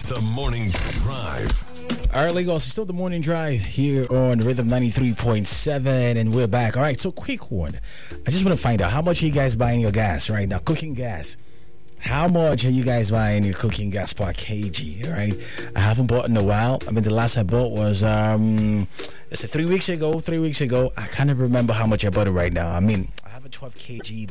The Morning Drive. All right, Lagos, it's still the Morning Drive here on Rhythm 93.7, and we're back. All right, so quick one. I just want to find out, how much are you guys buying your gas right now? Cooking gas. How much are you guys buying your cooking gas per kg? All right, I haven't bought in a while. I mean, the last I bought was, it's 3 weeks ago. 3 weeks ago. I can't even remember how much I bought it right now. I mean, I have a 12.5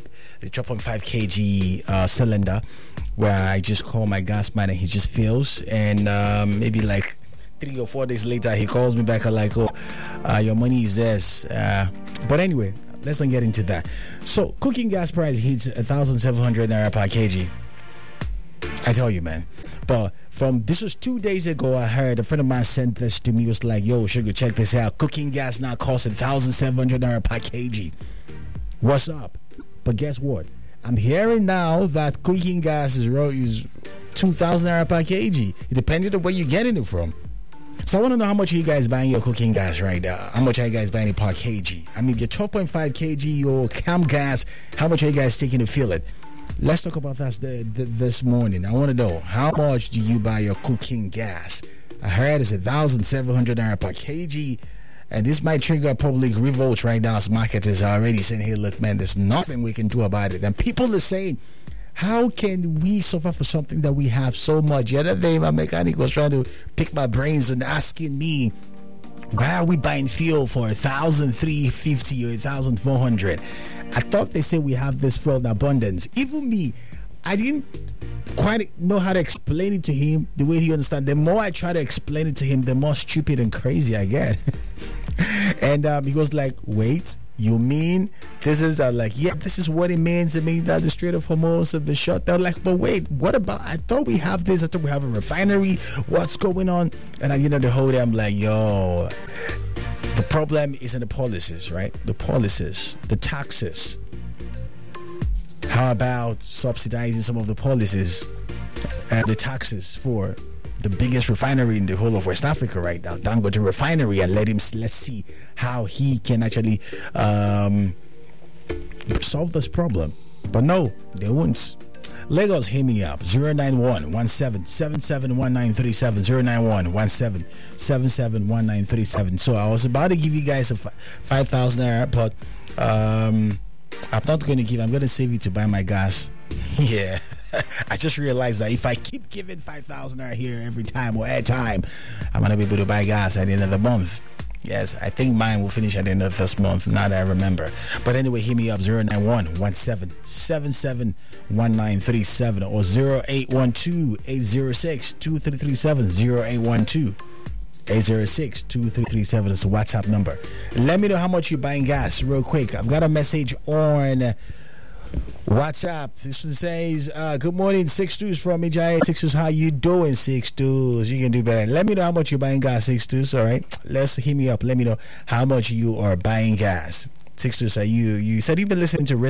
kg cylinder where I just call my gas man and he just fills, and maybe like 3 or 4 days later he calls me back and like, your money is this. But anyway, let's not get into that. So cooking gas price hits 1,700 naira per kg. I tell you, man. But this was 2 days ago, I heard a friend of mine sent this to me. It was like, yo, Sugar, check this out. Cooking gas now costs 1,700 naira per kg. What's up? But guess what? I'm hearing now that cooking gas is 2,000 naira per kg, depending on where you're getting it from. So I want to know, how much are you guys buying your cooking gas right now? How much are you guys buying it per kg? I mean, your 12.5 kg, your cam gas, how much are you guys taking to fill it? Let's talk about that this morning. I want to know, how much do you buy your cooking gas? I heard it's 1,700 naira per kg. And this might trigger a public revolt right now, as marketers are already saying, hey, look, man, there's nothing we can do about it. And people are saying, how can we suffer for something that we have so much? The other day, my mechanic was trying to pick my brains and asking me, why are we buying fuel for 1,350 or 1,400? I thought they said we have this fuel in abundance. Even me, I didn't quite know how to explain it to him the way he understands. The more I try to explain it to him, the more stupid and crazy I get. And he was like, wait, you mean this is like, yeah, this is what it means. It means that the Strait of Hormuz have been shut down. Like, but wait, what about, I thought we have this, I thought we have a refinery, what's going on? And I, the whole day I'm like, yo, the problem is in the policies, right? The policies, the taxes. How about subsidizing some of the policies and the taxes for the biggest refinery in the whole of West Africa right now, Dangote Refinery, and let's see how he can actually solve this problem. But no, they won't. Lagos, hit me up. 091-17-77-1937. 091-17-77-1937. So I was about to give you guys a 5,000 naira, but I'm not going to give. I'm going to save it to buy my gas. Yeah. I just realized that if I keep giving 5,000 naira here every time or at time, I'm going to be able to buy gas at the end of the month. Yes, I think mine will finish at the end of this month, now that I remember. But anyway, hit me up, 091-17-77-1937 or 0812-806-2337, 0812-806-2337 is the WhatsApp number. Let me know how much you're buying gas real quick. I've got a message on WhatsApp. This one says, good morning, 6-2s from Ijaya. 6-2s, how you doing, 6-2s? You can do better. Let me know how much you're buying gas, 6-2s, all right? Let's hit me up. Let me know how much you are buying gas. 6-2s, are you said you've been listening to Rhythm